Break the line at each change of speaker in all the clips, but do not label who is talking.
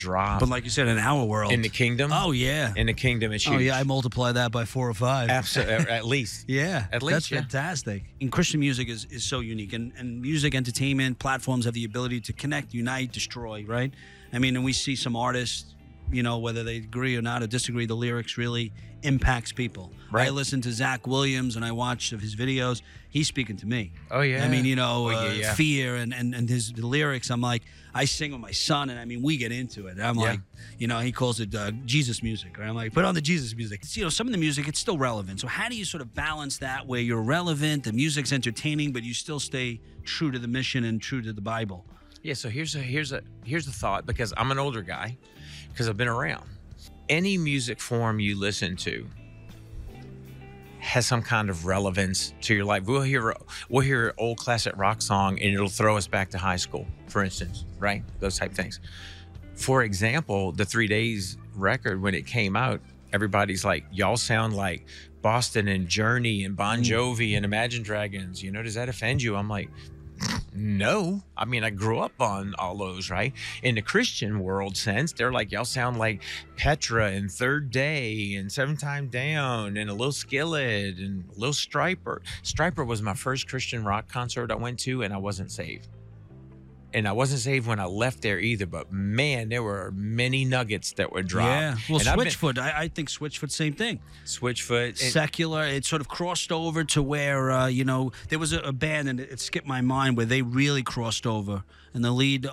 drop.
But like you said, in our world.
In the kingdom?
Oh, yeah.
In the kingdom, it's huge.
Oh, yeah, I multiply that by 4 or 5.
Absolutely, at least.
Yeah,
At least,
that's fantastic. And Christian music is so unique. And music, entertainment, platforms have the ability to connect, unite, destroy, right? I mean, and we see some artists, you know, whether they agree or not or disagree, the lyrics really impacts people.
Right.
I listen to Zach Williams and I watch his videos. He's speaking to me.
Oh, yeah.
I mean, you know,
yeah.
fear and the lyrics. I'm like, I sing with my son, and I mean, we get into it. I'm like, you know, he calls it Jesus music. Right? I'm like, put on the Jesus music. You know, some of the music, it's still relevant. So how do you sort of balance that where you're relevant, the music's entertaining, but you still stay true to the mission and true to the Bible?
Yeah, so here's a thought, because I'm an older guy, because I've been around. Any music form you listen to has some kind of relevance to your life. We'll hear an old classic rock song and it'll throw us back to high school, for instance, right? Those type things. For example, the 3 Days record, when it came out, everybody's like, y'all sound like Boston and Journey and Bon Jovi and Imagine Dragons. You know, does that offend you? I'm like, no. I mean, I grew up on all those, right? In the Christian world sense, they're like, y'all sound like Petra and Third Day and Seven Time Down and a Little Skillet and a Little Striper. Striper was my first Christian rock concert I went to, and I wasn't saved. And I wasn't saved when I left there either, but man, there were many nuggets that were dropped.
Yeah, well,
and
Switchfoot, I think Switchfoot, same thing.
Switchfoot.
Secular, it sort of crossed over to where, you know, there was a band, and it skipped my mind, where they really crossed over. And the lead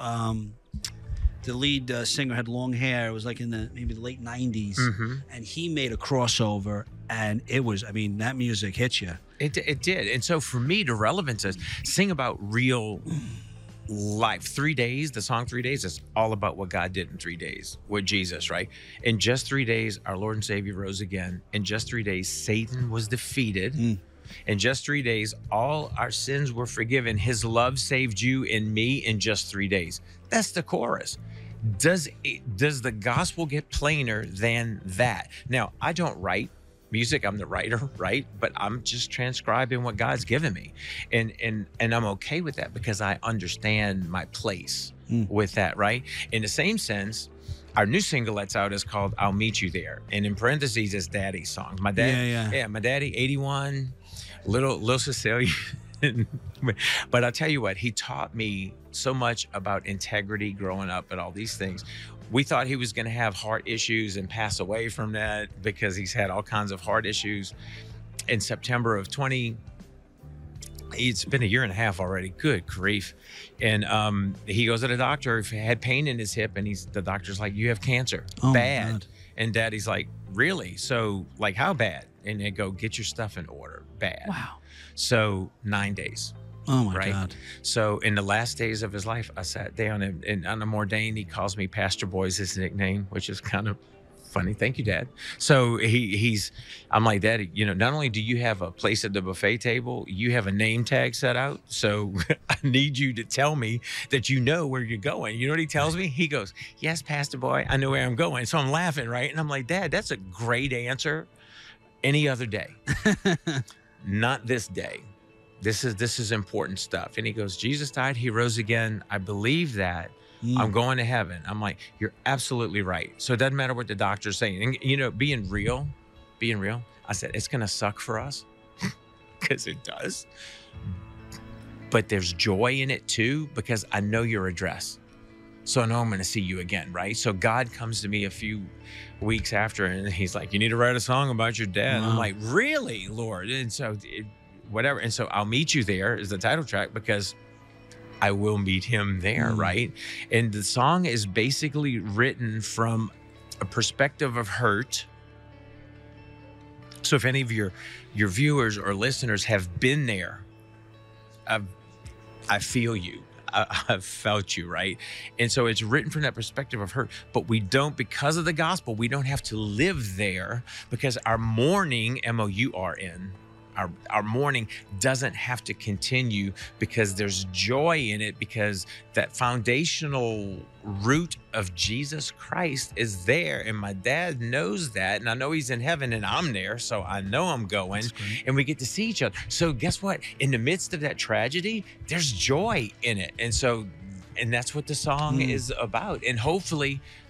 singer had long hair. It was like in maybe the late 90s.
Mm-hmm.
And he made a crossover, and it was, I mean, that music hits you.
It did. And so for me, the relevance is sing about real life. 3 days, the song 3 days is all about what God did in 3 days with Jesus, right? In just 3 days, our Lord and Savior rose again. In just 3 days, Satan was defeated. In just 3 days, all our sins were forgiven. His love saved you and me in just 3 days. That's the chorus. Does the gospel get plainer than that? Now, I don't write music. I'm the writer, right? But I'm just transcribing what God's given me. And I'm okay with that, because I understand my place with that, right? In the same sense, our new single that's out is called I'll Meet You There. And in parentheses, it's Daddy's songs. My dad, my daddy, 81, little Cecilia. But I'll tell you what, he taught me so much about integrity growing up and all these things. We thought he was going to have heart issues and pass away from that, because he's had all kinds of heart issues. In September of 20, it's been a year and a half already. Good grief. And he goes to the doctor, he had pain in his hip, and the doctor's like, you have cancer.
Oh,
bad. And Daddy's like, really? So like, how bad? And they go, get your stuff in order. Bad.
Wow.
So 9 days.
Oh, my God.
So in the last days of his life, I sat down, and on the Mordain, he calls me Pastor Boy's his nickname, which is kind of funny. Thank you, Dad. So I'm like, Daddy, you know, not only do you have a place at the buffet table, you have a name tag set out. So I need you to tell me that you know where you're going. You know what he tells me? He goes, yes, Pastor Boy, I know where I'm going. So I'm laughing, right? And I'm like, Dad, that's a great answer any other day. Not this day. This is important stuff. And he goes, Jesus died, he rose again. I believe that. I'm going to heaven. I'm like, you're absolutely right. So it doesn't matter what the doctor's saying. And, you know, being real, I said, it's going to suck for us, because it does. But there's joy in it too, because I know your address. So I know I'm going to see you again, right? So God comes to me a few weeks after, and he's like, you need to write a song about your dad.
Wow.
I'm like, really, Lord? And so whatever. And so I'll Meet You There is the title track, because I will meet him there, right? And the song is basically written from a perspective of hurt. So if any of your viewers or listeners have been there, I feel you. I've felt you, right? And so it's written from that perspective of hurt, but we don't, because of the gospel, we don't have to live there, because our mourning, M-O-U-R-N, our mourning doesn't have to continue, because there's joy in it, because that foundational root of Jesus Christ is there. And my dad knows that. And I know he's in heaven, and I'm there. So I know I'm going, and we get to see each other. So guess what? In the midst of that tragedy, there's joy in it. And that's what the song is about. And hopefully